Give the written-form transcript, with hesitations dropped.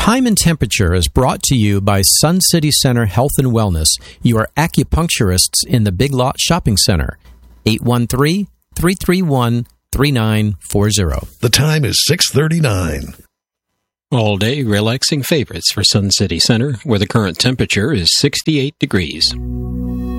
Time and Temperature is brought to you by Sun City Center Health and Wellness, your acupuncturists in the Big Lot Shopping Center. 813-331-3940. The time is 6:39. All-day relaxing favorites for Sun City Center, where the current temperature is 68 degrees.